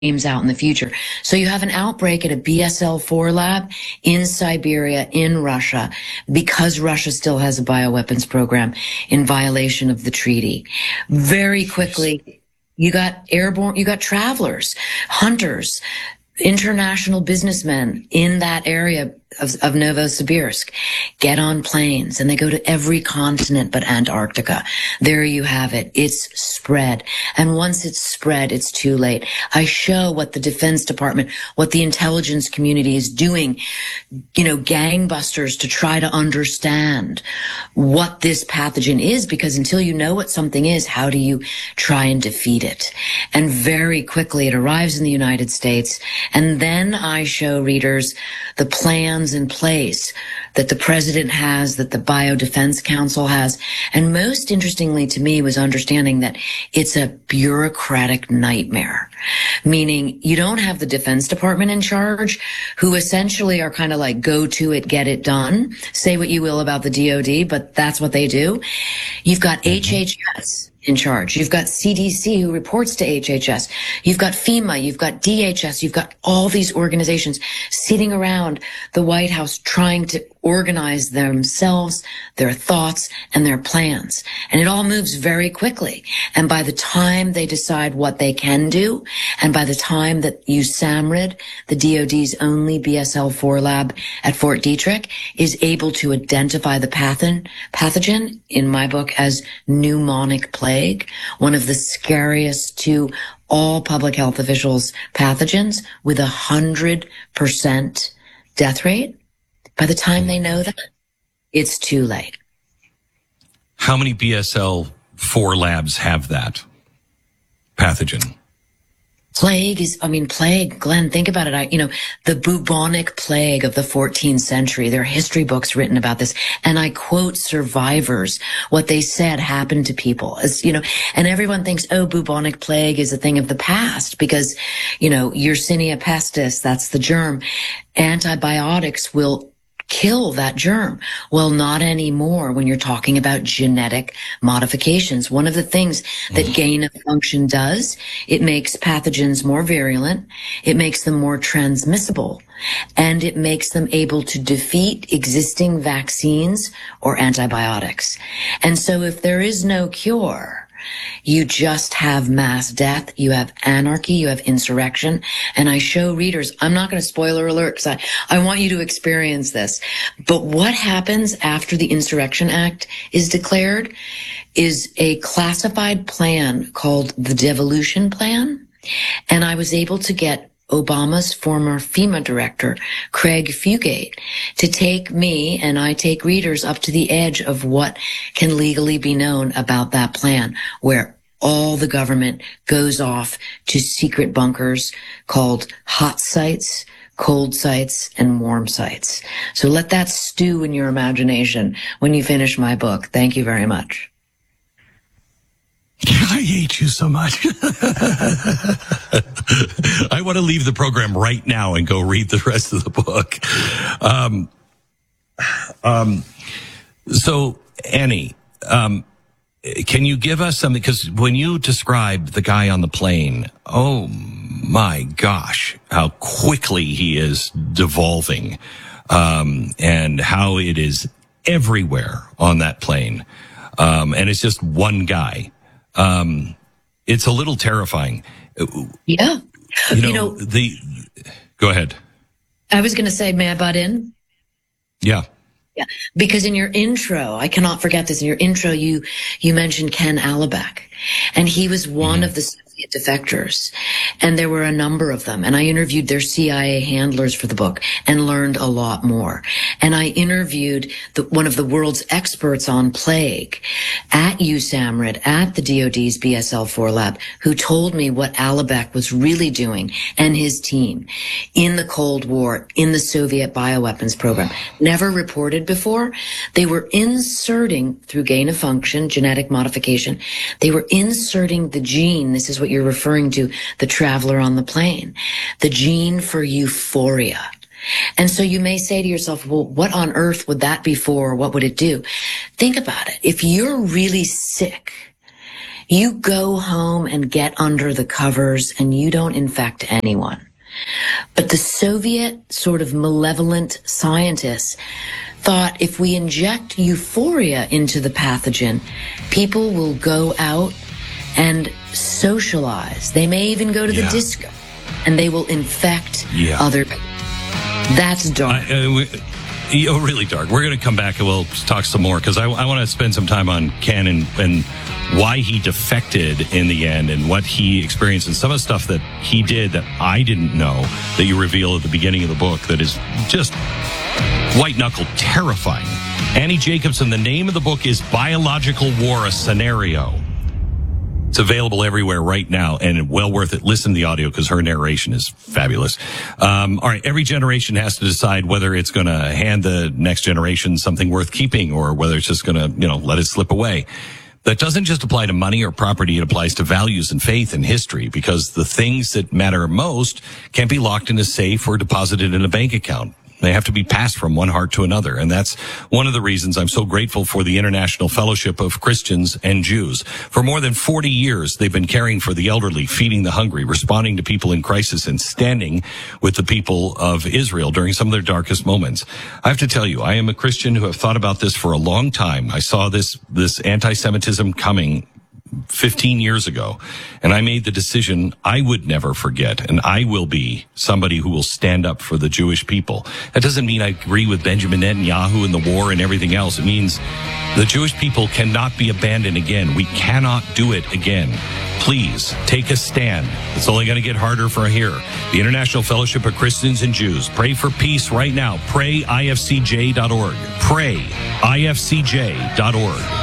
names out in the future. So you have an outbreak at a BSL-4 lab in Siberia, in Russia, because Russia still has a bioweapons program in violation of the treaty. Very quickly, you got travelers, hunters, international businessmen in that area of Novosibirsk get on planes and they go to every continent but Antarctica. There you have it. It's spread. And once it's spread, it's too late. I show what the Defense Department, what the intelligence community is doing, gangbusters to try to understand what this pathogen is, because until you know what something is, how do you try and defeat it? And very quickly it arrives in the United States. And then I show readers the plans in place that the president has, that the Biodefense Council has. And most interestingly to me was understanding that it's a bureaucratic nightmare, meaning you don't have the Defense Department in charge, who essentially are kind of like, go to it, get it done. Say what you will about the DOD, but that's what they do. You've got HHS in charge. You've got CDC who reports to HHS. You've got FEMA. You've got DHS. You've got all these organizations sitting around the White House trying to organize themselves, their thoughts, and their plans. And it all moves very quickly. And by the time they decide what they can do, and by the time that USAMRIID, the DoD's only BSL-4 lab at Fort Detrick, is able to identify the pathogen, in my book, as pneumonic plague, one of the scariest to all public health officials pathogens, with 100% death rate, by the time they know that, it's too late. How many BSL-4 labs have that pathogen? Plague, Glenn, think about it. The bubonic plague of the 14th century, there are history books written about this. And I quote survivors, what they said happened to people, and everyone thinks, bubonic plague is a thing of the past because, Yersinia pestis, that's the germ. Antibiotics will kill that germ. Well, not anymore when you're talking about genetic modifications. One of the things that gain of function does, it makes pathogens more virulent, it makes them more transmissible, and it makes them able to defeat existing vaccines or antibiotics. And so if there is no cure, you just have mass death, you have anarchy, you have insurrection. And I show readers, I'm not going to spoiler alert because I want you to experience this. But what happens after the Insurrection Act is declared is a classified plan called the Devolution Plan. And I was able to get Obama's former FEMA director, Craig Fugate, to take me, and I take readers up to the edge of what can legally be known about that plan, where all the government goes off to secret bunkers called hot sites, cold sites, and warm sites. So let that stew in your imagination when you finish my book. Thank you very much. I hate you so much. I want to leave the program right now and go read the rest of the book. So, Annie, can you give us something? Because when you describe the guy on the plane, oh my gosh, how quickly he is devolving, and how it is everywhere on that plane. And it's just one guy. It's a little terrifying. Yeah. Go ahead. I was going to say, may I butt in? Yeah. Yeah. Because in your intro, I cannot forget this. In your intro, you mentioned Ken Alibek, and he was one of the Soviet defectors, and there were a number of them. And I interviewed their CIA handlers for the book and learned a lot more. And I interviewed one of the world's experts on plague at USAMRIID, at the DoD's BSL-4 lab, who told me what Alibek was really doing and his team in the Cold War, in the Soviet bioweapons program. Never reported before. They were inserting, through gain of function, genetic modification, they were inserting the gene, this is what you're referring to, the traveler on the plane, the gene for euphoria. And so you may say to yourself, well, what on earth would that be for? What would it do? Think about it. If you're really sick, You go home and get under the covers and you don't infect anyone. But the Soviet sort of malevolent scientists thought if we inject euphoria into the pathogen, people will go out and socialize. They may even go to the disco, and they will infect other people. That's dark. Really dark. We're going to come back and we'll talk some more, because I want to spend some time on Ken and why he defected in the end and what he experienced and some of the stuff that he did that I didn't know that you reveal at the beginning of the book that is just white-knuckle terrifying. Annie Jacobsen, the name of the book is Biological War, a Scenario. It's available everywhere right now and well worth it. Listen to the audio because her narration is fabulous. All right. Every generation has to decide whether it's going to hand the next generation something worth keeping or whether it's just going to, let it slip away. That doesn't just apply to money or property. It applies to values and faith and history, because the things that matter most can't be locked in a safe or deposited in a bank account. They have to be passed from one heart to another. And that's one of the reasons I'm so grateful for the International Fellowship of Christians and Jews. For more than 40 years, they've been caring for the elderly, feeding the hungry, responding to people in crisis, and standing with the people of Israel during some of their darkest moments. I have to tell you, I am a Christian who have thought about this for a long time. I saw this anti-Semitism coming 15 years ago, and I made the decision I would never forget, and I will be somebody who will stand up for the Jewish people. That doesn't mean I agree with Benjamin Netanyahu and the war and everything else. It means the Jewish people cannot be abandoned again. We cannot do it again. Please take a stand. It's only going to get harder from here. The International Fellowship of Christians and Jews. Pray for peace right now. PrayIFCJ.org. PrayIFCJ.org.